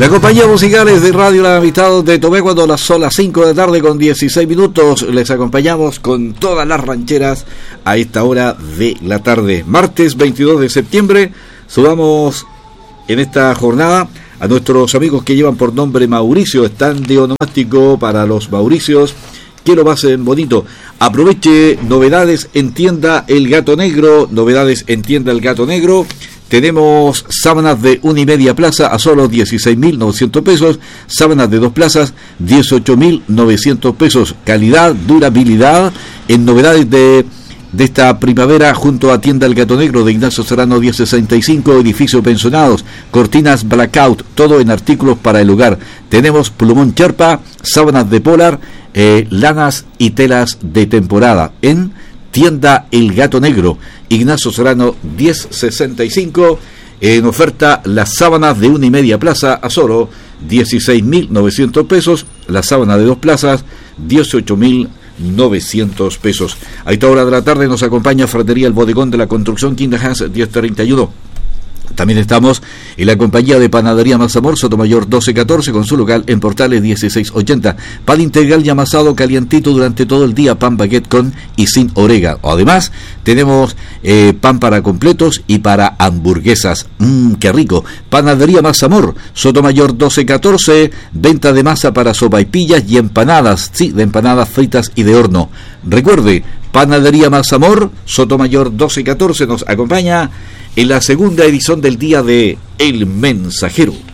La compañía musical es de Radio La Amistad de Tomé cuando son las 5 de la tarde con 16 minutos. Les acompañamos con todas las rancheras a esta hora de la tarde. Martes 22 de septiembre, subamos en esta jornada a nuestros amigos que llevan por nombre Mauricio. Están de onomástico para los Mauricios. Que lo pasen bonito. Aproveche novedades en tienda El Gato Negro. Novedades en tienda El Gato Negro. Tenemos sábanas de 1,5 plaza a solo 16.900 pesos. Sábanas de 2 plazas, 18.900 pesos. Calidad, durabilidad. En novedades de esta primavera, junto a tienda El Gato Negro de Ignacio Serrano 1065, edificio pensionados. Cortinas Blackout, todo en artículos para el hogar. Tenemos plumón charpa, sábanas de polar, lanas y telas de temporada. En tienda El Gato Negro, Ignacio Serrano 1065, en oferta las sábanas de 1,5 plaza a solo 16.900 pesos, las sábanas de 2 plazas 18.900 pesos. A esta hora de la tarde nos acompaña Fratería El Bodegón de la Construcción, Quinta Hans 1031. También estamos en la compañía de Panadería Mazamor, Sotomayor 1214, con su local en Portales 1680. Pan integral y amasado calientito durante todo el día, pan baguette con y sin orégano. Además, tenemos pan para completos y para hamburguesas. ¡Qué rico! Panadería Mazamor, Sotomayor 1214, venta de masa para sopaipillas y empanadas, sí, de empanadas fritas y de horno. Recuerde, Panadería Mazamor, Sotomayor 1214, nos acompaña en la segunda edición del día de El Mensajero.